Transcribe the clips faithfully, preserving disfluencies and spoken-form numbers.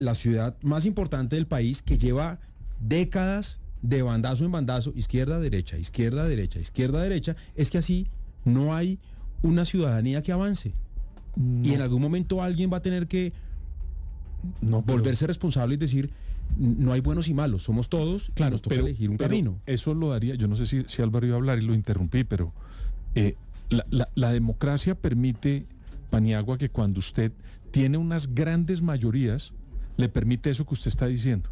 la ciudad más importante del país, que lleva décadas de bandazo en bandazo, izquierda, derecha, izquierda, derecha, izquierda, derecha, es que así no hay una ciudadanía que avance. No. Y en algún momento alguien va a tener que no, pero... volverse responsable y decir, no hay buenos y malos, somos todos, claro, nos toca pero, elegir un camino. Eso lo daría, yo no sé si, si Álvaro iba a hablar y lo interrumpí, pero eh, la, la, la democracia permite, Paniagua, que cuando usted tiene unas grandes mayorías, le permite eso que usted está diciendo,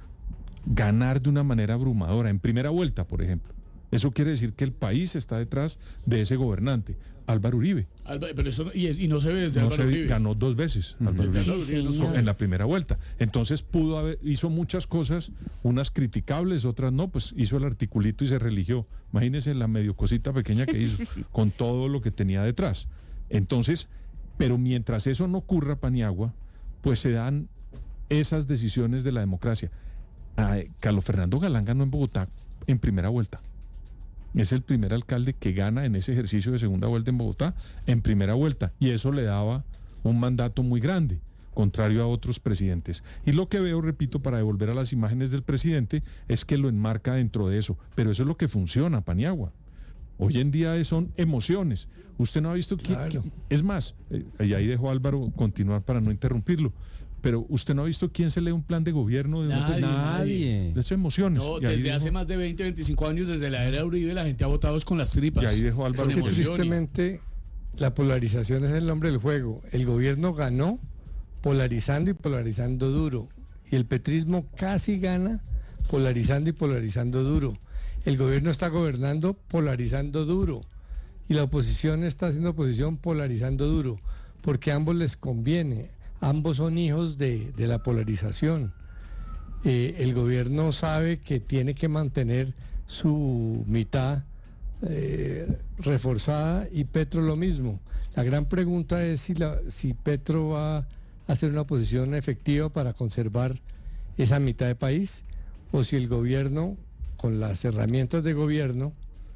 ganar de una manera abrumadora, en primera vuelta, por ejemplo. Eso quiere decir que el país está detrás de ese gobernante, Álvaro Uribe. Alba, pero eso, y, y no se ve desde no Álvaro se ve, Uribe. Ganó dos veces, Álvaro Uribe, sí, sí, no en la primera vuelta. Entonces pudo haber, hizo muchas cosas, unas criticables, otras no, pues hizo el articulito y se religió. Imagínense la medio cosita pequeña que hizo, con todo lo que tenía detrás. Entonces, pero mientras eso no ocurra, Paniagua, pues se dan esas decisiones de la democracia. Ay, Carlos Fernando Galán ganó en Bogotá en primera vuelta. Es el primer alcalde que gana en ese ejercicio de segunda vuelta en Bogotá en primera vuelta, y eso le daba un mandato muy grande, contrario a otros presidentes. Y lo que veo, repito, para devolver a las imágenes del presidente, es que lo enmarca dentro de eso. Pero eso es lo que funciona, Paniagua. Hoy en día son emociones. Usted no ha visto que... Claro. Es más, eh, y ahí dejó Álvaro continuar para no interrumpirlo, pero usted no ha visto quién se lee un plan de gobierno de Nadie, nadie. de esas emociones. No, y ahí desde dejó, hace más de veinte, veinticinco años, desde la era de Uribe, la gente ha votado con las tripas. y ahí dejó Álvaro Con Porque continuar. emoción. tristemente la polarización es el nombre del juego. El gobierno ganó polarizando y polarizando duro. Y el petrismo casi gana polarizando y polarizando duro. El gobierno está gobernando polarizando duro. Y la oposición está haciendo oposición polarizando duro. Porque a ambos les conviene. Ambos son hijos de, de la polarización. Eh, el gobierno sabe que tiene que mantener su mitad eh, reforzada, y Petro lo mismo. La gran pregunta es si, la, si Petro va a hacer una posición efectiva para conservar esa mitad de país, o si el gobierno, con las herramientas de gobierno,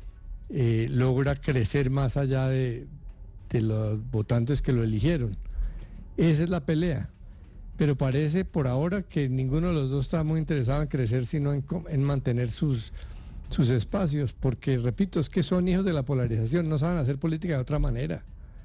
eh, logra crecer más allá de, de los votantes que lo eligieron. Esa es la pelea, pero parece por ahora que ninguno de los dos está muy interesado en crecer, sino en, en mantener sus, sus espacios, porque, repito, es que son hijos de la polarización, no saben hacer política de otra manera.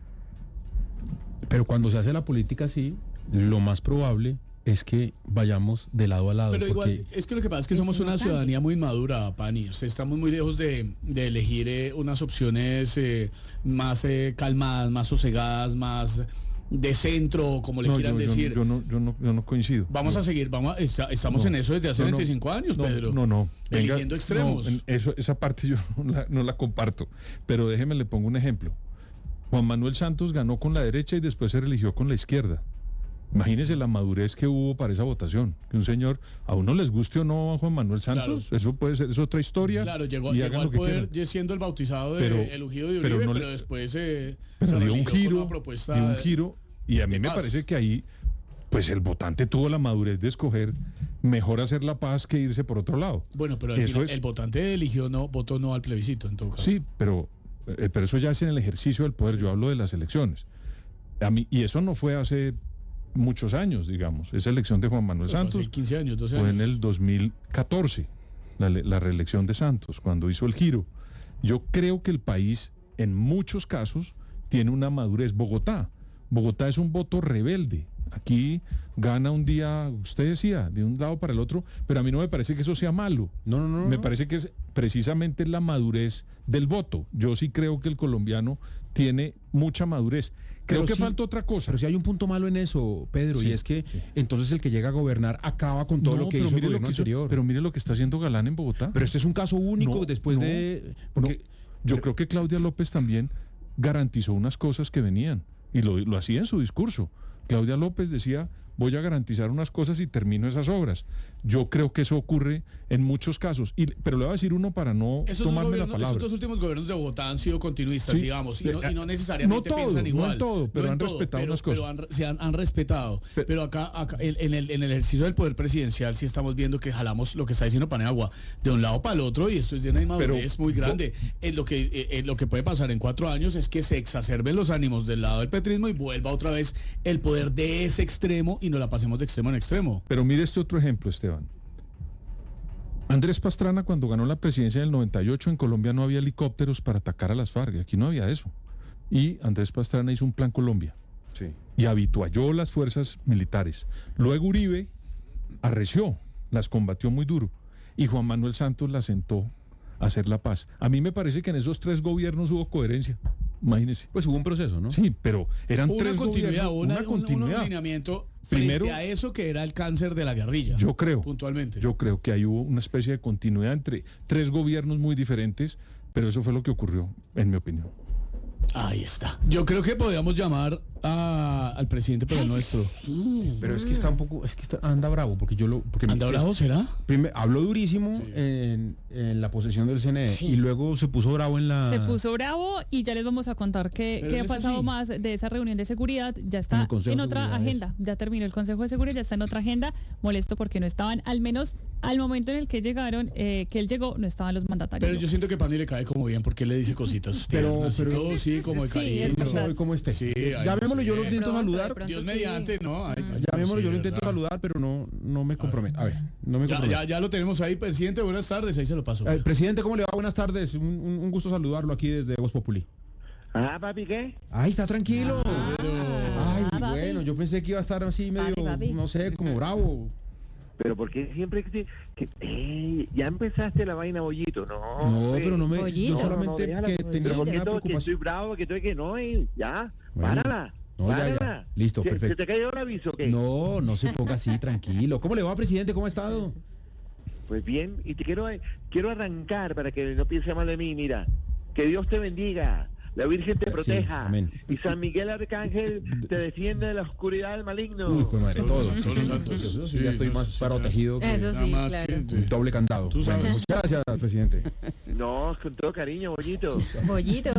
Pero cuando se hace la política así, lo más probable es que vayamos de lado a lado. Pero porque... igual, es que lo que pasa es que somos una ciudadanía muy madura, Pani. O sea, estamos muy lejos de, de elegir eh, unas opciones eh, más eh, calmadas, más sosegadas, más de centro, como le No, quieran yo, yo, decir. Yo no, yo, no, yo no coincido. Vamos yo, a seguir, vamos a, está, estamos no, en eso desde hace no, no, veinticinco años, no, Pedro. No, no. Venga, eligiendo extremos. No, eso, esa parte yo no la, no la comparto. Pero déjeme, le pongo un ejemplo. Juan Manuel Santos ganó con la derecha y después se religió con la izquierda. Imagínese la madurez que hubo para esa votación. Que un señor, a uno les guste o no a Juan Manuel Santos, claro, eso puede ser, es otra historia. Claro, llegó, y llegó al poder quieran. siendo el bautizado de, pero, el ungido de Uribe, pero, pero, no le, pero después eh, pero se dio un giro, una propuesta dio un giro, y a mí me paz. parece que ahí, pues el votante tuvo la madurez de escoger mejor hacer la paz que irse por otro lado. Bueno, pero al eso final, es, el votante eligió no, votó no al plebiscito, en todo caso. Sí, pero, eh, pero eso ya es en el ejercicio del poder, yo hablo de las elecciones. A mí, y eso no fue hace muchos años, digamos. Esa elección de Juan Manuel Pero Santos hace quince años, doce fue años. en el dos mil catorce, la, la reelección de Santos, cuando hizo el giro. Yo creo que el país, en muchos casos, tiene una madurez. Bogotá, Bogotá es un voto rebelde. Aquí gana un día, usted decía, de un lado para el otro, pero a mí no me parece que eso sea malo. No, no, no. Me no. parece que es precisamente la madurez del voto. Yo sí creo que el colombiano tiene mucha madurez. Creo Pero que sí, falta otra cosa. Pero si hay un punto malo en eso, Pedro, Sí, y es que sí. entonces el que llega a gobernar acaba con todo No, lo que pero hizo el mire lo gobierno que hizo- anterior. pero mire lo que está haciendo Galán en Bogotá. Pero este es un caso único No, después no, de... Porque, no. Yo pero- creo que Claudia López también garantizó unas cosas que venían, y lo, lo hacía en su discurso. Claudia López decía, voy a garantizar unas cosas y termino esas obras. Yo creo que eso ocurre en muchos casos, y, pero le voy a decir uno para no Esos dos, tomarme la gobiernos, palabra. esos dos últimos gobiernos de Bogotá han sido continuistas, Sí, digamos, y no, eh, y no necesariamente no todo, piensan igual. no en todo, pero en han respetado pero, unas pero cosas. han, se han, han respetado. Pero- Pero, acá, acá en, en el, en el ejercicio del poder presidencial sí estamos viendo que jalamos lo que está diciendo Paniagua de un lado para el otro, y esto es de una inmadurez Pero- muy grande. En lo, que, eh, en lo que puede pasar en cuatro años es que se exacerben los ánimos del lado del petrismo y vuelva otra vez el poder de ese extremo y y nos la pasemos de extremo en extremo. Pero mire este otro ejemplo, Esteban. Andrés Pastrana, cuando ganó la presidencia en el noventa y ocho, en Colombia no había helicópteros para atacar a las FARC, aquí no había eso. Y Andrés Pastrana hizo un plan Colombia. Sí. Y habitualló las fuerzas militares. Luego Uribe arreció, las combatió muy duro. Y Juan Manuel Santos la sentó a hacer la paz. A mí me parece que en esos tres gobiernos hubo coherencia. Imagínese. Pues hubo un proceso, ¿no? Sí, pero eran Una tres continuidad, gobiernos, una, una un- continuidad. un alineamiento frente Primero- a eso que era el cáncer de la guerrilla. Yo creo. Puntualmente. Yo creo que ahí hubo una especie de continuidad entre tres gobiernos muy diferentes, pero eso fue lo que ocurrió, en mi opinión. Ahí está. Yo creo que podríamos llamar a- al presidente, pero nuestro. Pero es que está un poco, es que está- anda bravo, porque yo lo... Porque ¿Anda me- bravo será? Primero, habló durísimo Sí. en, en la posesión del C N E y luego se puso bravo en la... Se puso bravo y ya les vamos a contar qué, Pero qué él ha es pasado así. más de esa reunión de seguridad. Ya En está el Consejo en de otra Seguridad, agenda. Ya terminó el Consejo de Seguridad, ya está en otra agenda. Molesto porque no estaban, al menos al momento en el que llegaron, eh, que él llegó, no estaban los mandatarios. Pero yo siento que Pani le cae como bien porque él le dice cositas. Pero- tiernas y pero- todo, sí, como de Sí, cariño. es No verdad. sabe cómo esté. Sí, ahí Llamémoslo, no yo lo sé. intento pronto, saludar. de pronto. Dios sí. mediante, ¿no? Ay, ay, Llamémoslo, sí, yo lo intento ¿verdad? saludar, pero no, no me compromete. A ver, no me Ya, compromete. ya, ya lo tenemos ahí, presidente. Buenas tardes, ahí se lo paso. Eh, presidente, ¿cómo le va? Buenas tardes. Un, un- un gusto saludarlo aquí desde Voz Populi. Ah, papi, ¿qué? Ay, está tranquilo. Ay, Ah, papi. bueno, yo pensé que iba a estar así medio, Papi, papi. no sé, como bravo. Pero ¿por qué siempre que, te- que ey, ya empezaste la vaina bollito? No, No, hombre. pero no me... Bollito. Yo No, no, no, solamente déjala. que Pero tenía ¿Por qué una todo que estoy preocupación. bravo, que estoy que no, ey, ya, Bueno. párala, No, ya, ya. párala. Listo, ¿Se- perfecto. ¿Se te cayó el aviso o qué? No, no se ponga así, tranquilo. ¿Cómo le va, presidente? ¿Cómo ha estado? Pues bien, y te quiero, quiero arrancar para que no piense mal de mí, mira, que Dios te bendiga, la Virgen te Sí, proteja, amén. y San Miguel Arcángel te defiende de la oscuridad del maligno. Uy, pues madre, Todos todo. los Sí, santos, sí, santos. sí, sí, Sí, ya estoy no, más sí, protegido que Eso Nada sí, más claro. que- un doble candado. Tú Bueno, sabes. muchas gracias, presidente. No, con todo cariño, bollito. Bollito.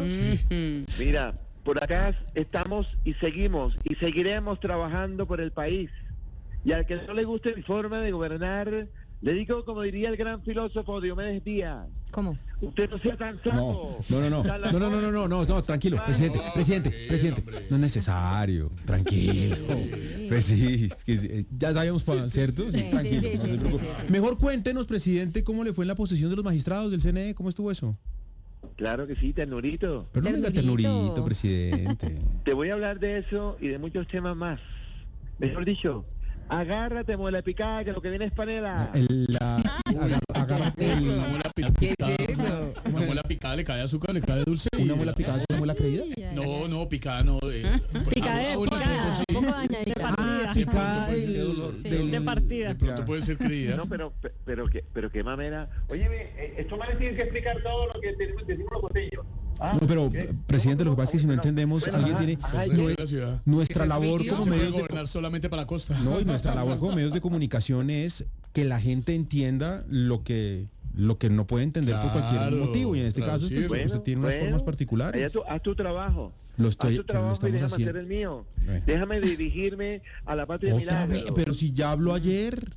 Mira, por acá estamos y seguimos y seguiremos trabajando por el país. Y al que no le guste mi forma de gobernar, le digo como diría el gran filósofo Diomedes Díaz, ¿Cómo? usted no sea tan No, sapo. no, no, no, tan no, no, no, no, no, no, no, tranquilo, Vale. presidente, No, presidente, tranquilo, presidente, hombre. no es necesario, tranquilo. Pues sí, es que sí, ya sabíamos, pa- ¿cierto? Sí, Sí, tranquilo, sí, sí, no se sí, preocupe. sí, sí. Mejor cuéntenos, presidente, cómo le fue en la posesión de los magistrados del C N E, ¿cómo estuvo eso? Claro que sí, ternurito. Pero no me diga Ternurito. ternurito, presidente. Te voy a hablar de eso y de muchos temas más. Mejor dicho, agárrate, muela picada, que lo que viene es panela. El, la, agar- agárrate el- Una muela pi- picada. Una muela picada le cae azúcar, le cae dulce. y- una muela picada, una muela creída. No, no, picada no. eh, Picada ah, de ah, bueno, picada. sí. Un poco dañadita. Ah, De picada pues, el- qué dolor. Sí, del- de partida. De pronto puede ser creída. No, pero, pe- pero, que, pero qué mamera. Oye, estos manes tienen que explicar todo lo que tenemos- decimos los costeños. Ah, No, pero, ¿qué? presidente, lo que pasa es que si no Bueno, entendemos, bueno, alguien ajá, tiene... ajá, El y- resto de la ciudad. Nuestra labor No como se puede medios de... gobernar solamente para la costa. No, y nuestra labor como medios de comunicación es que la gente entienda lo que lo que no puede entender por cualquier Claro, motivo, y en este claro, caso es sí, pues, bueno, usted tiene unas bueno, formas particulares. allá tú- haz tu trabajo. Lo estoy- haz tu lo trabajo y estamos déjame haciendo. hacer el mío. Bueno. Déjame dirigirme a la patria de Otra vez, milagro. pero si ya habló ayer.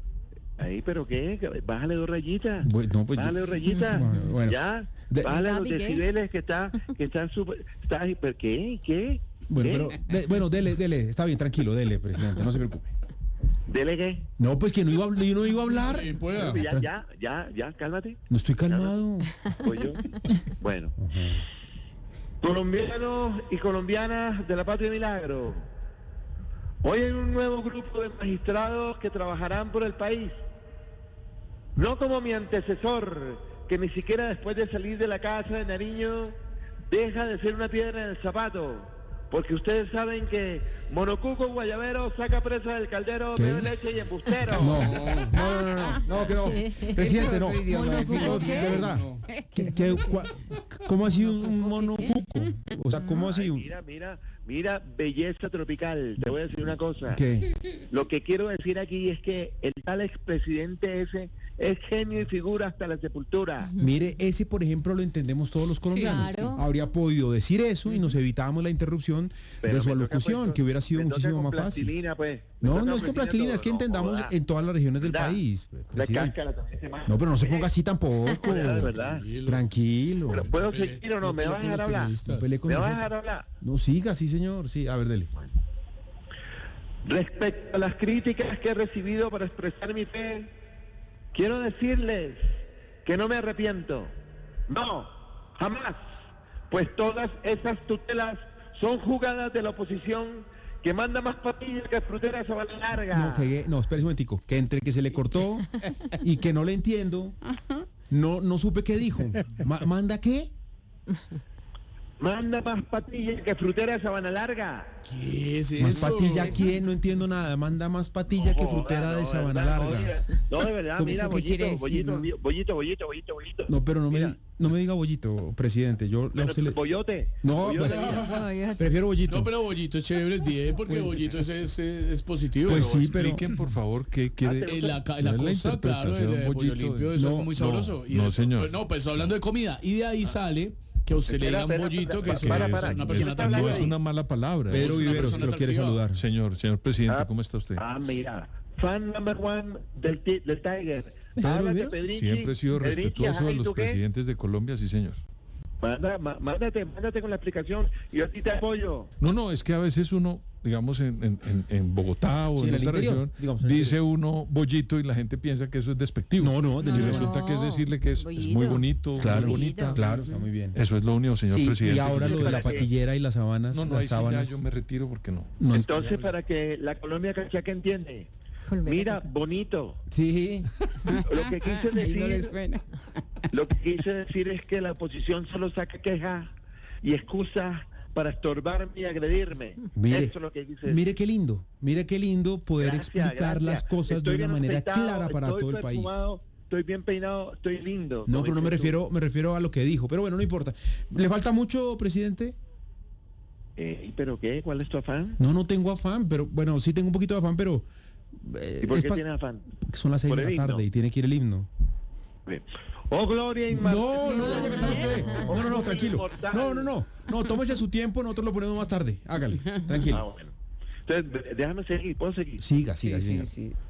Ahí, pero qué, bájale dos rayitas. Bueno, no, pues yo- bájale dos rayitas. Bueno, bueno. Ya, De- bájale los Papi, ¿qué? decibeles que está, que están súper, está, pero qué, qué. Bueno, ¿Qué? pero de- bueno, dele, dele, está bien, tranquilo, dele, presidente, no se preocupe. Dele qué. No, pues que no iba a, habl- yo no iba a hablar. Y pueda. Ya, ya, ya, ya, cálmate. No estoy calmado. Soy yo. Bueno. Colombianos y colombianas de la Patria Milagro. Hoy hay un nuevo grupo de magistrados que trabajarán por el país. No como mi antecesor, que ni siquiera después de salir de la casa de Nariño deja de ser una piedra en el zapato. Porque ustedes saben que Monocuco Guayabero saca presa del caldero, ¿Qué? bebe leche y embustero. No, no, no, no, no, no, que no. Presidente, no. No, de verdad. ¿Qué- qué- cua- ¿Cómo ha sido un monocuco? O sea, ¿cómo ha Ay, sido? mira, mira, mira, belleza tropical. Te voy a decir una cosa. ¿Qué? Lo que quiero decir aquí es que el tal expresidente ese es genio y figura hasta la sepultura. Mire, ese por ejemplo lo entendemos todos los colombianos. claro. Habría podido decir eso y nos evitábamos la interrupción Pero de su me toca, alocución, pues, que hubiera sido me toca muchísimo con más fácil. plastilina, pues. Me No, toca no es con plastilina, es que todo. entendamos No, en todas las regiones del Da. país. La presidente. cáscara también se mata. No, pero no se ponga así tampoco. Verdad, de verdad. Tranquilo. Tranquilo. Pero, ¿puedo Pele- seguir o no? ¿Me pele vas a con dejar los hablar? periodistas. No pelee con ¿Me vas a nosotros. dejar hablar? No siga, sí señor. Sí, a ver, dele. Respecto a las críticas que he recibido para expresar mi fe, quiero decirles que no me arrepiento. No, jamás. Pues todas esas tutelas son jugadas de la oposición que manda más patillas que frutera sabana larga. No, que, no, espérese un momentico, que entre que se le cortó y que no le entiendo, no, no supe qué dijo. Ma- ¿Manda qué? Manda más patillas que frutera sabana larga. ¿Qué es ¿Más eso? patilla quién? No entiendo nada. Manda más patilla que No, frutera no, de sabana verdad, larga. No, mira, no, de verdad, ¿Cómo mira, eso qué quiere bollito, decir, bollito, no? bollito, bollito, bollito, bollito. No, pero no me, Mira. no me diga bollito, presidente. Yo Bueno, a usted le- Bollote. No, Bollote, pues- mira. Ay, prefiero bollito. No, pero Bollito es chévere, es bien, porque Bollito es, es, es positivo. Pues ¿no? sí, pero- Expliquen, por favor, qué quiere... Ah, En la, ca- en la No es la costa, claro, el, interpretación, eh, pollo Bollito, limpio de- es no, algo muy no, sabroso. Y no, de- señor. pues, no, pues hablando de comida. Y de ahí sale que usted le Espera, diga a un espera, Bollito espera, que es para, una para, persona ¿quién está atractiva. No hablando es ahí? una mala palabra. Pedro es una Viveros persona lo quiere atractiva. saludar. Señor, señor presidente, Ah, ¿cómo está usted? Ah, mira. Fan number one del, ti- del Tiger. Pedro Háblate, Viveros. Pedrichi. Siempre he sido Pedrichi, respetuoso ajá, de ¿y los tú qué? presidentes de Colombia, sí, señor. Manda, ma- mándate, mándate con la explicación. Y yo a ti te apoyo. No, no, es que a veces uno, digamos, en, en- en- en Bogotá o Sí, en en el otra interior, región, digamos, en el dice uno bollito y la gente piensa que eso es despectivo. No, no, de Y ninguna resulta no. que es decirle que es, es Bollito. muy bonito, Claro, muy bonita. claro, está muy bien. Eso es lo único, señor Sí, presidente. y ahora que lo yo de la para que- patillera y las sábanas, No, no, las ahí sí ya sábanas. yo me retiro porque no. no- Entonces, para que la Colombia cachaca entiende. Mira, bonito. sí, Lo que quise Ahí no le decir, suena. lo que quise decir es que la oposición solo saca quejas y excusas para estorbarme y agredirme. mire, Eso es lo que quise decir. mire qué lindo, mire qué lindo poder Gracias, explicar gracias. las cosas Estoy de una bien manera afeitado, clara para estoy todo el país. perfumado, Estoy bien peinado, estoy lindo. No, como pero no me dices tú. refiero, me refiero a lo que dijo. Pero bueno, no importa. ¿Le falta mucho, presidente? Eh, ¿Pero qué? ¿Cuál es tu afán? No, no tengo afán, pero bueno, sí tengo un poquito de afán, pero eh, ¿Y por es qué pas- tienes afán? son las seis por de el la tarde himno? y tiene que ir el himno. Bien. Oh, gloria inmortal. No, no vaya a cantar usted. No, no, no, tranquilo. No, no, no. No, tómese su tiempo, nosotros lo ponemos más tarde. Hágale, Ah, tranquilo. bueno. Entonces, déjame seguir, ¿puedo seguir? Siga, siga, siga.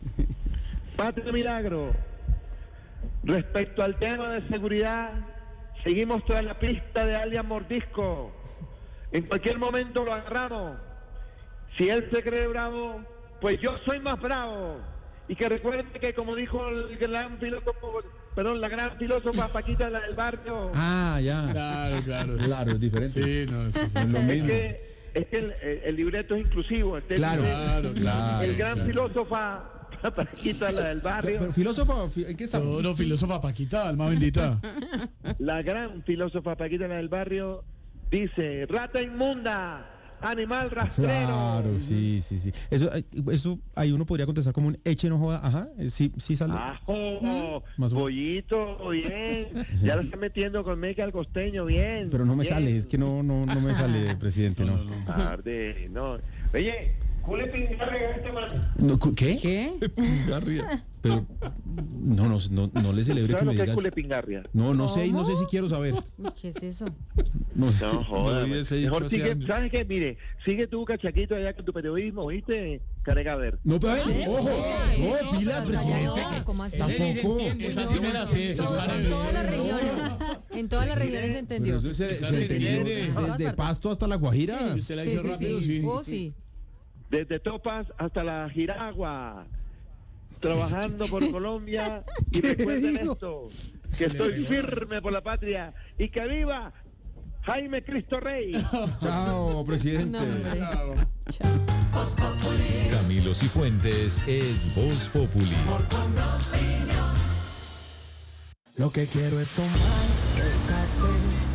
Patria Milagro. Respecto al tema de seguridad, seguimos tras la pista de alias Mordisco. En cualquier momento lo agarramos. Si él se cree bravo, pues yo soy más bravo. Y que recuerde que, como dijo el gran filósofo, perdón, la gran filósofa Paquita la del barrio, Ah, ya. Claro, claro. sí. Claro, es diferente. Sí, no, sí, sí. Es lo es mismo. que, es que el, el- el libreto es inclusivo. Entonces, Claro, Claro, claro. el gran claro. filósofa Paquita la del barrio, Pero filósofo, fi- ¿en qué estamos? No, no, filósofa Paquita, alma bendita. la gran filósofa Paquita la del barrio, dice: rata inmunda, animal rastrero. Claro, sí, sí, sí. Eso, eh, eso ahí uno podría contestar como un eche no joda. Ajá, eh, sí, sí sale. Ajo, Más o- bollito, bien. Sí. Ya lo está metiendo con Meca al costeño, bien. Pero no me bien. sale, es que no, no, no me sale, presidente, no. Tarde, no. Oye, ¿cule pingarre este man? No, cu- ¿Qué? ¿Qué? Garria. Pero no, no, no, no le celebre que ¿Sabes me lo que es digas. cule pingarria? No, no sé, y no sé ¿Cómo? si quiero saber. ¿Qué es eso? No sé. No jodas. lo hubiese dicho Mejor hace sigue, años. ¿sabes qué? Mire, sigue tú, cachaquito, allá con tu periodismo, ¿viste? Carega, a ver. No, pero ay, ojo, no, pilas, pero presidente. no, ¿cómo así? Tampoco. Esa sí me la sé, eso es cara En todas las de... regiones, en todas las regiones se Pero entendió. eso se, Esa se se entendió entiende. desde Pasto hasta La Guajira. Si usted la Sí, dice sí, rápido, sí. sí. Oh, sí. Desde Topas hasta la Jiragua, trabajando por Colombia. Y recuerden digo? esto, que estoy firme por la patria y que viva Jaime Cristo Rey. Chao, presidente. No, hombre. Bravo. Camilo Cifuentes es Voz Populi. Lo que quiero es tomar el café